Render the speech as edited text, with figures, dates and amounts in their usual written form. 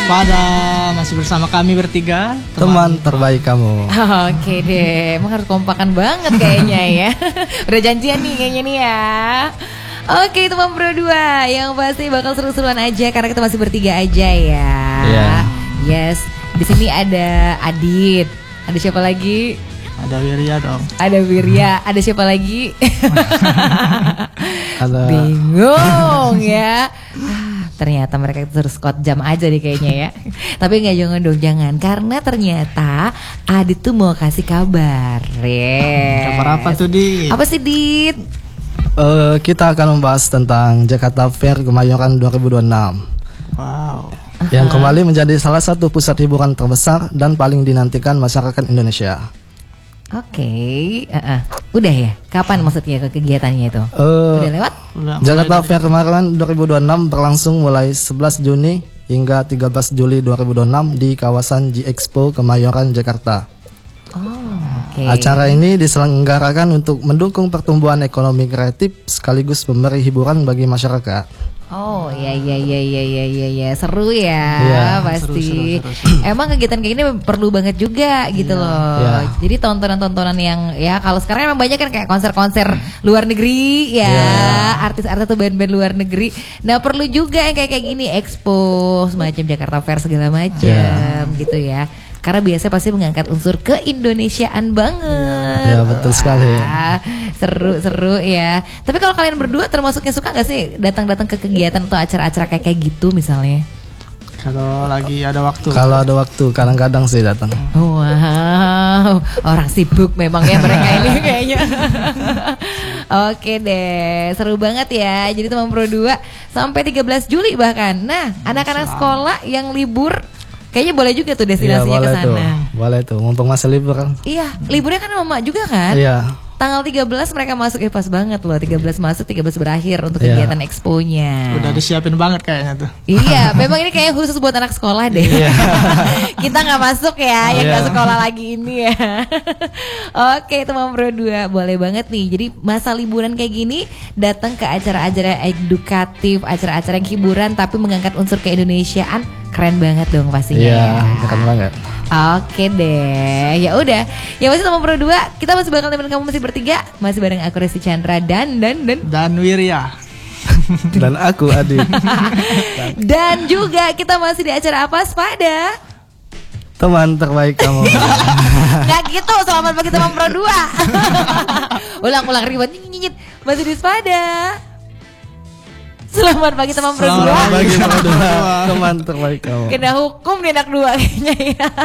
Waspada, masih bersama kami bertiga, teman terbaik kamu. Oke deh, emang harus kompakan banget kayaknya ya. Udah janjian nih kayaknya nih ya. Oke teman Pro 2, yang pasti bakal seru-seruan aja karena kita masih bertiga aja ya. Yeah. Yes, di sini ada Adit, ada siapa lagi? ada Wirya dong. Ada Wirya, ada siapa lagi? Ada Bingung ya. Ternyata mereka terus squad jam aja deh kayaknya ya. Tapi nggak, jangan dong, jangan. Karena ternyata Adit tuh mau kasih kabar. Kabar apa tuh, Dit? Apa sih, Dit? kita akan membahas tentang Jakarta Fair Kemayoran 2026. Wow. Yang kembali menjadi salah satu pusat hiburan terbesar dan paling dinantikan masyarakat Indonesia. Oke, udah ya? Kapan maksudnya ke kegiatannya itu? Udah lewat? Jakarta Fair Kemayoran 2026 berlangsung mulai 11 Juni hingga 13 Juli 2026 di kawasan G-Expo Kemayoran, Jakarta. Okay. Acara ini diselenggarakan untuk mendukung pertumbuhan ekonomi kreatif sekaligus memberi hiburan bagi masyarakat. Oh iya, seru ya, pasti. Seru. Emang kegiatan kayak gini perlu banget juga gitu loh. Yeah. Jadi tontonan-tontonan yang ya kalau sekarang emang banyak kan kayak konser-konser luar negeri ya, artis-artis atau band-band luar negeri. Nah perlu juga yang kayak gini, expo semacam Jakarta Fair segala macam gitu ya. Karena biasanya pasti mengangkat unsur keindonesiaan banget. Ya betul sekali. Seru ya. Tapi kalau kalian berdua termasuknya suka gak sih datang-datang ke kegiatan atau acara-acara kayak gitu misalnya? Kalau lagi ada waktu. Kalau ada waktu, kadang-kadang sih datang. Wow, orang sibuk memang ya mereka ini kayaknya. Oke deh, seru banget ya. Jadi teman Pro 2 sampai 13 Juli bahkan. Nah, anak-anak sekolah yang libur kayaknya boleh juga tuh destinasinya ke sana. Boleh tuh, mumpung masa libur kan. Iya, liburnya kan mama juga kan? Iya. Tanggal 13 mereka masuk, pas banget loh. 13 masuk, 13 berakhir untuk kegiatan expo-nya. Udah disiapin banget kayaknya tuh. Iya, memang ini kayak khusus buat anak sekolah deh. Kita nggak masuk ya, yang nggak sekolah lagi ini ya. Oke, teman Pro 2, boleh banget nih. Jadi masa liburan kayak gini datang ke acara-acara edukatif, acara-acara yang hiburan tapi mengangkat unsur keindonesiaan, keren banget dong pastinya. Iya, keren banget. Oke deh, ya udah. Ya masih teman Pro 2, kita masih bakal nemenin kamu masih bertiga, masih bareng aku Resti Chandra dan Wirya. Dan aku Adit. Dan juga kita masih di acara apa? Waspada. Teman terbaik kamu. Nggak gitu, selamat pagi teman Pro 2. Ulang-ulang ribet nyinyit. Masih di Waspada. Selamat pagi teman Pro 2. Selamat pagi teman terbaik kamu. Kena hukum nih anak 2 kayaknya ya.